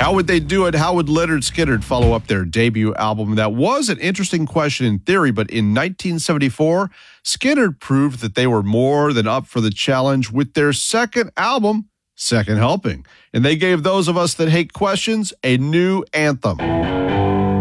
How would they do it? How would Lynyrd Skynyrd follow up their debut album? That was an interesting question in theory, but in 1974, Skynyrd proved that they were more than up for the challenge with their second album, Second Helping. And they gave those of us that hate questions a new anthem.